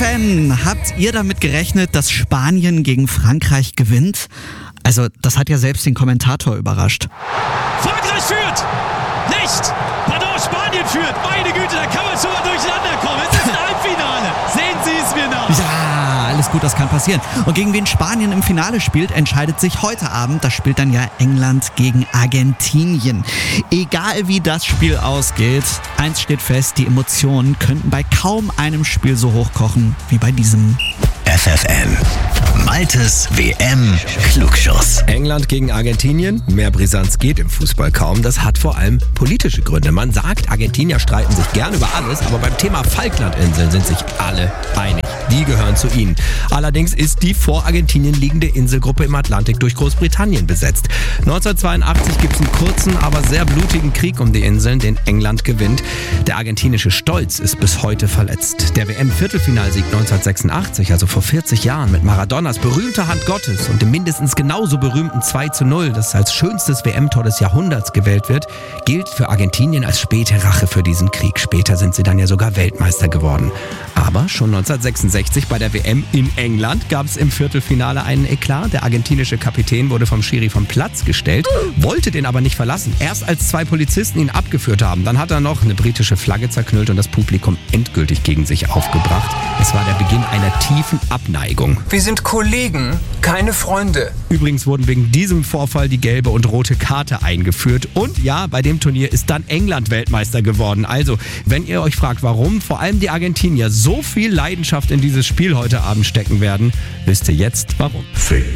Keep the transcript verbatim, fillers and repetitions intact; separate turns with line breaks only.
N. Habt ihr damit gerechnet, dass Spanien gegen Frankreich gewinnt? Also, das hat ja selbst den Kommentator überrascht.
Frankreich führt! Nicht! Pardon, Spanien führt! Meine Güte, da kann man schon mal durcheinander kommen. Es ist ein Halbfinale. Sehen Sie es mir nach.
Ja, alles gut, das kann passieren. Und gegen wen Spanien im Finale spielt, entscheidet sich heute Abend. Das spielt dann ja England gegen Argentinien. Egal wie das Spiel ausgeht, eins steht fest, die Emotionen könnten bei kaum einem Spiel so hochkochen wie bei diesem.
F F N. Maltes W M-Klugschuss.
England gegen Argentinien. Mehr Brisanz geht im Fußball kaum. Das hat vor allem politische Gründe. Man sagt, Argentinier streiten sich gern über alles, aber beim Thema Falklandinseln sind sich alle einig. Die gehören zu ihnen. Allerdings ist die vor Argentinien liegende Inselgruppe im Atlantik durch Großbritannien besetzt. neunzehnhundertzweiundachtzig gibt es einen kurzen, aber sehr blutigen Krieg um die Inseln, den England gewinnt. Der argentinische Stolz ist bis heute verletzt. Der W M-Viertelfinalsieg neunzehnhundertsechsundachtzig, also vor vierzig Jahren, mit Maradonas berühmter Hand Gottes und dem mindestens genauso berühmten zwei zu null, das als schönstes W M-Tor des Jahrhunderts gewählt wird, gilt für Argentinien als späte Rache für diesen Krieg. Später sind sie dann ja sogar Weltmeister geworden. Aber schon neunzehnhundertsechsundsechzig bei der W M in England gab es im Viertelfinale einen Eklat. Der argentinische Kapitän wurde vom Schiri vom Platz gestellt, wollte den aber nicht verlassen. Erst als zwei Polizisten ihn abgeführt haben, dann hat er noch eine britische Flagge zerknüllt und das Publikum endgültig gegen sich aufgebracht. Es war der Beginn einer tiefen Abneigung.
Wir sind Kollegen, keine Freunde.
Übrigens wurden wegen diesem Vorfall die gelbe und rote Karte eingeführt. Und ja, bei dem Turnier ist dann England Weltmeister geworden. Also, wenn ihr euch fragt, warum vor allem die Argentinier so viel Leidenschaft in dieses Spiel heute Abend stecken werden, wisst ihr jetzt warum.
Für